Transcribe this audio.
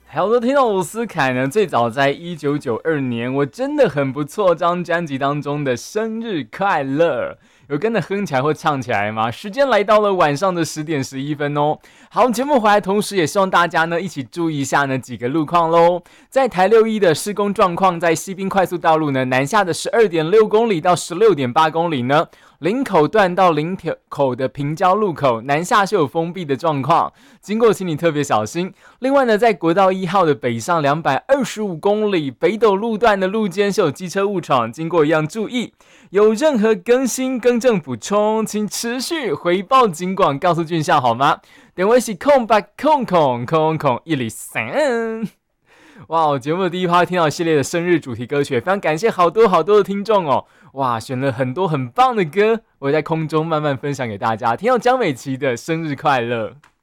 好多听到伍思凯呢，最早在1992年，我真的很不错这张专辑当中的生日快乐，有跟着哼起来或唱起来吗？时间来到了晚上的10点11分哦。好，节目回来，同时也希望大家呢一起注意一下呢几个路况喽。在台6E的施工状况，在西滨快速道路呢南下的12.6公里到16.8公里呢。林口段到林口的平交路口南下是有封闭的状况，经过请你特别小心。另外呢，在国道1号的北上225公里北斗路段的路肩是有机车误闯，经过一样注意。有任何更新更正补充，请持续回报警广告诉俊孝好吗？电话是0800000103。哇，节目的第一趴听到系列的生日主题歌曲，非常感谢好多的听众哦！哇，选了很多很棒的歌，我在空中慢慢分享给大家。听到江美琪的生日快乐。